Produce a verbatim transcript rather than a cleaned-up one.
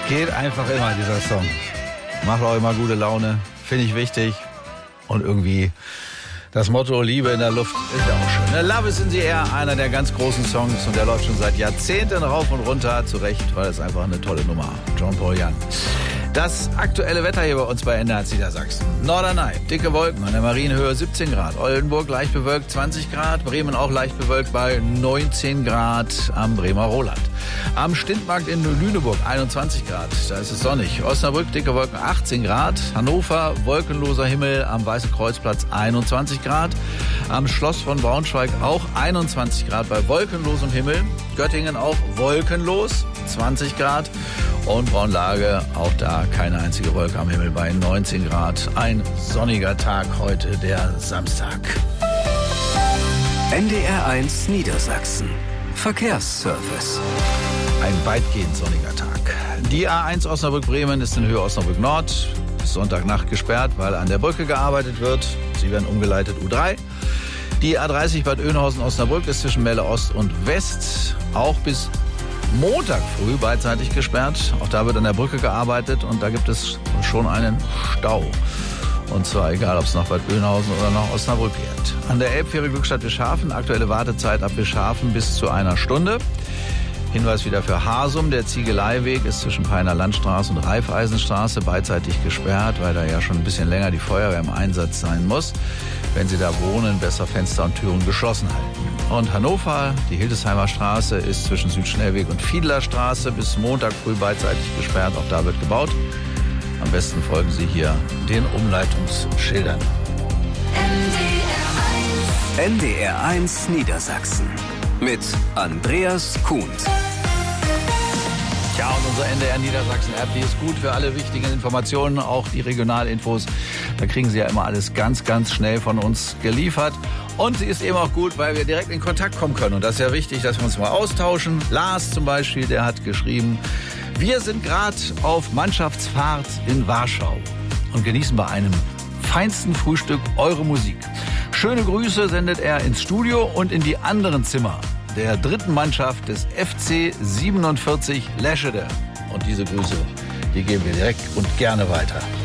Geht einfach immer, dieser Song. Macht auch immer gute Laune, finde ich wichtig. Und irgendwie das Motto Liebe in der Luft ist ja auch schön. Love is in the Air, einer der ganz großen Songs und der läuft schon seit Jahrzehnten rauf und runter. Zu Recht, weil es einfach eine tolle Nummer. John Paul Young. Das aktuelle Wetter hier bei uns bei N D R Niedersachsen. Norderney, dicke Wolken, an der Marienhöhe siebzehn Grad. Oldenburg leicht bewölkt zwanzig Grad. Bremen auch leicht bewölkt bei neunzehn Grad am Bremer Roland. Am Stintmarkt in Lüneburg einundzwanzig Grad. Da ist es sonnig. Osnabrück, dicke Wolken achtzehn Grad. Hannover, wolkenloser Himmel am Weißen Kreuzplatz einundzwanzig Grad. Am Schloss von Braunschweig auch einundzwanzig Grad bei wolkenlosem Himmel. Göttingen auch wolkenlos, zwanzig Grad. Und Braunlage, auch da keine einzige Wolke am Himmel bei neunzehn Grad. Ein sonniger Tag heute, der Samstag. N D R eins Niedersachsen. Verkehrsservice. Ein weitgehend sonniger Tag. Die A eins Osnabrück-Bremen ist in Höhe Osnabrück-Nord. Bis Sonntagnacht gesperrt, weil an der Brücke gearbeitet wird. Sie werden umgeleitet U drei. Die A dreißig Bad Oeynhausen-Osnabrück ist zwischen Melle Ost und West auch bis Montag früh beidseitig gesperrt. Auch da wird an der Brücke gearbeitet und da gibt es schon einen Stau. Und zwar egal, ob es nach Bad Oeynhausen oder nach Osnabrück geht. An der Elbfähre Glückstadt Bischhafen, aktuelle Wartezeit ab Bischhafen bis zu einer Stunde. Hinweis wieder für Hasum, der Ziegeleiweg ist zwischen Peiner Landstraße und Raiffeisenstraße beidseitig gesperrt, weil da ja schon ein bisschen länger die Feuerwehr im Einsatz sein muss. Wenn Sie da wohnen, besser Fenster und Türen geschlossen halten. Und Hannover, die Hildesheimer Straße ist zwischen Südschnellweg und Fiedlerstraße bis Montag früh beidseitig gesperrt. Auch da wird gebaut. Am besten folgen Sie hier den Umleitungsschildern. N D R eins Niedersachsen mit Andreas Kuhn. Ja, und unsere N D R Niedersachsen-App, die ist gut für alle wichtigen Informationen, auch die Regionalinfos. Da kriegen Sie ja immer alles ganz, ganz schnell von uns geliefert. Und sie ist eben auch gut, weil wir direkt in Kontakt kommen können. Und das ist ja wichtig, dass wir uns mal austauschen. Lars zum Beispiel, der hat geschrieben, wir sind gerade auf Mannschaftsfahrt in Warschau und genießen bei einem feinsten Frühstück eure Musik. Schöne Grüße sendet er ins Studio und in die anderen Zimmer der dritten Mannschaft des F C siebenundvierzig Leschede. Und diese Grüße, die geben wir direkt und gerne weiter.